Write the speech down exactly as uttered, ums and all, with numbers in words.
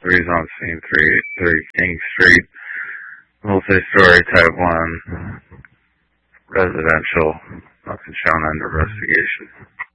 Three's on scene three, thirty King Street, multi-story type one, residential, nothing shown under investigation.